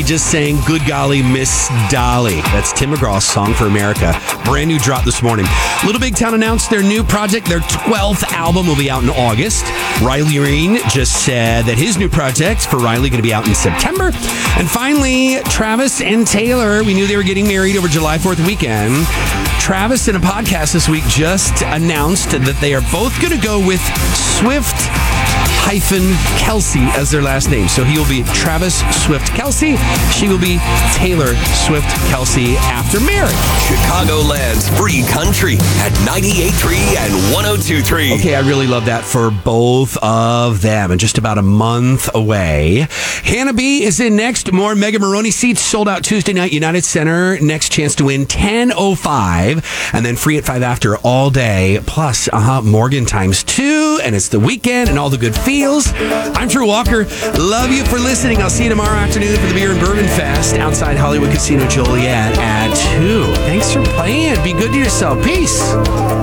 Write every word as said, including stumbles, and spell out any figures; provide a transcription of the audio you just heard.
just sang Good Golly Miss Dolly. That's Tim McGraw's Song for America. Brand new drop this morning. Little Big Town announced their new project. Their twelfth album will be out in August. Riley Reid just said that his new project for Riley going to be out in September. And finally, Travis and Taylor, we knew they were getting married over July fourth weekend. Travis, in a podcast this week, just announced that they are both going to go with Swift hyphen Kelsey as their last name. So he will be Travis Swift Kelsey. She will be Taylor Swift Kelsey after marriage. Chicagoland's free country at ninety-eight point three and one oh two point three. Okay, I really love that for both of them. And just about a month away. Hannah B is in next. More Mega Maroney seats sold out Tuesday night, United Center. Next chance to win ten oh five. And then free at five after all day. Plus, uh-huh, Morgan times two. And it's the weekend and all the good feels. I'm Drew Walker. Love you for listening. I'll see you tomorrow afternoon for the Beer and Bourbon Fest outside Hollywood Casino Joliet at two. Thanks for playing. Be good to yourself. Peace.